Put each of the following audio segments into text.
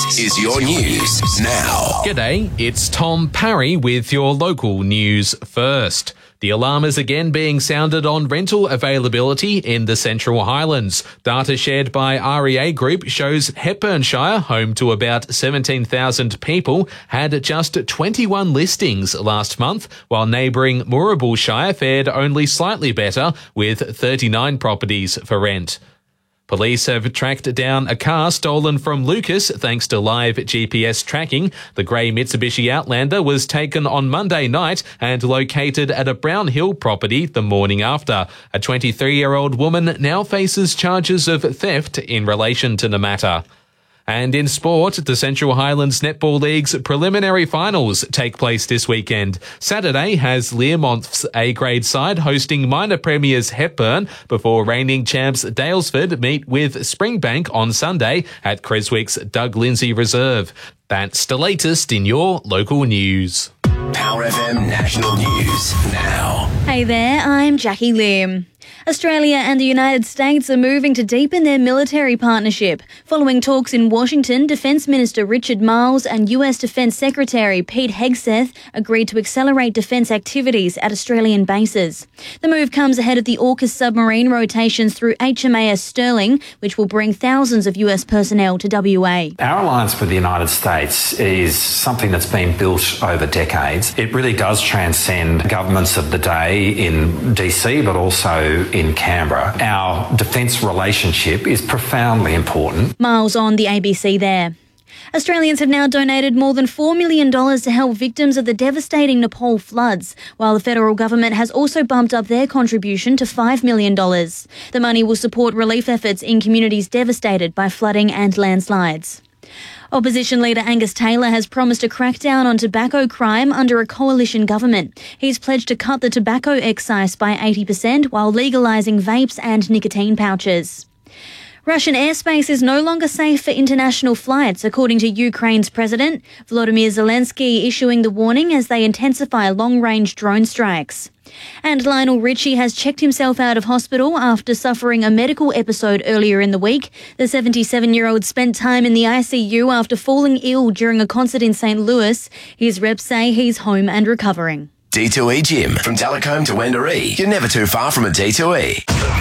is your news now. G'day, it's Tom Parry with your local news first. The alarm is again being sounded on rental availability in the Central Highlands. Data shared by REA Group shows Hepburnshire, home to about 17,000 people, had just 21 listings last month, while neighbouring Mooraboolshire fared only slightly better with 39 properties for rent. Police have tracked down a car stolen from Lucas thanks to live GPS tracking. The grey Mitsubishi Outlander was taken on Monday night and located at a Brown Hill property the morning after. A 23-year-old woman now faces charges of theft in relation to the matter. And in sport, the Central Highlands Netball League's preliminary finals take place this weekend. Saturday has Learmonth's A-grade side hosting minor premiers Hepburn before reigning champs Daylesford meet with Springbank on Sunday at Creswick's Doug Lindsay Reserve. That's the latest in your local news. Power FM National News now. Hey there, I'm Jackie Lim. Australia and the United States are moving to deepen their military partnership. Following talks in Washington, Defence Minister Richard Marles and US Defence Secretary Pete Hegseth agreed to accelerate defence activities at Australian bases. The move comes ahead of the AUKUS submarine rotations through HMAS Sterling, which will bring thousands of US personnel to WA. Our alliance with the United States is something that's been built over decades. It really does transcend governments of the day in DC, but also in Canberra. Our defence relationship is profoundly important. Miles on the ABC there. Australians have now donated more than $4 million to help victims of the devastating Nepal floods, while the federal government has also bumped up their contribution to $5 million. The money will support relief efforts in communities devastated by flooding and landslides. Opposition leader Angus Taylor has promised a crackdown on tobacco crime under a coalition government. He's pledged to cut the tobacco excise by 80% while legalising vapes and nicotine pouches. Russian airspace is no longer safe for international flights, according to Ukraine's president, Volodymyr Zelensky, issuing the warning as they intensify long-range drone strikes. And Lionel Richie has checked himself out of hospital after suffering a medical episode earlier in the week. The 77-year-old spent time in the ICU after falling ill during a concert in St. Louis. His reps say he's home and recovering. D2E Gym. From Telecombe to Wendouree. You're never too far from a D2E.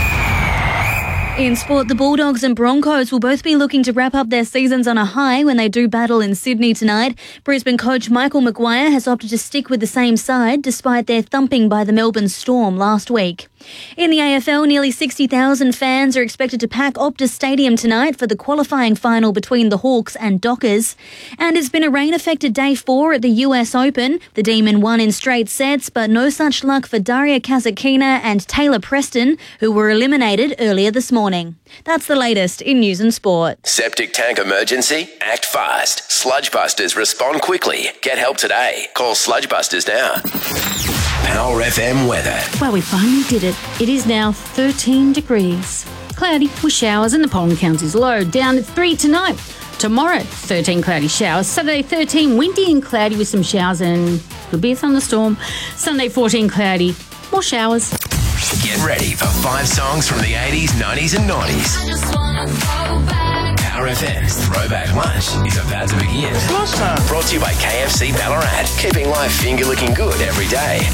In sport, the Bulldogs and Broncos will both be looking to wrap up their seasons on a high when they do battle in Sydney tonight. Brisbane coach Michael Maguire has opted to stick with the same side despite their thumping by the Melbourne Storm last week. In the AFL, nearly 60,000 fans are expected to pack Optus Stadium tonight for the qualifying final between the Hawks and Dockers. And it's been a rain-affected day 4 at the US Open. The Demon won in straight sets, but no such luck for Daria Kasatkina and Taylor Preston, who were eliminated earlier this morning. That's the latest in news and sport. Septic tank emergency? Act fast. Sludgebusters respond quickly. Get help today. Call Sludgebusters now. Power FM weather. Well, we finally did it. It is now 13 degrees. Cloudy with showers and the pollen count is low. Down at 3 tonight. Tomorrow, 13 cloudy showers. Saturday, 13 windy and cloudy with some showers and could be a thunderstorm. Sunday, 14 cloudy. More showers. Get ready for 5 songs from the 80s, 90s and 90s. I just wanna go back. Power FM's Throwback Lunch is about to begin. Brought to you by KFC Ballarat. Keeping life finger looking good every day.